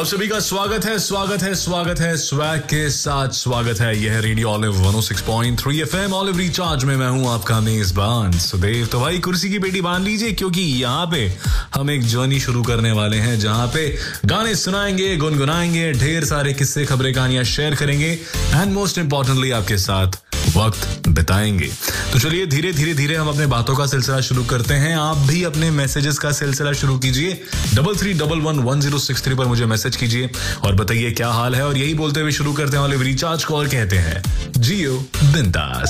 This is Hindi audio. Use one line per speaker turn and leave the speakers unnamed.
आप सभी का स्वागत है स्वैग के साथ स्वागत है। यह है radio olive 106.3 FM olive recharge में मैं हूं आपका मेजबान सुदेव। तो भाई कुर्सी की पेटी बांध लीजिए क्योंकि यहाँ पे हम एक जर्नी शुरू करने वाले हैं जहाँ पे गाने सुनाएंगे, गुनगुनाएंगे, ढेर सारे किस्से, खबरें, कहानियां शेयर करेंगे एंड मोस्ट इंपॉर्टेंटली आपके साथ वक्त बिताएंगे। तो चलिए धीरे धीरे हम अपने बातों का सिलसिला शुरू करते हैं। आप भी अपने मैसेजेस का सिलसिला शुरू कीजिए। 33111063 पर मुझे मैसेज कीजिए और बताइए क्या हाल है। और यही बोलते हुए शुरू करते हैं ऑलिव रिचार्ज को और कहते हैं जियो बिंदास।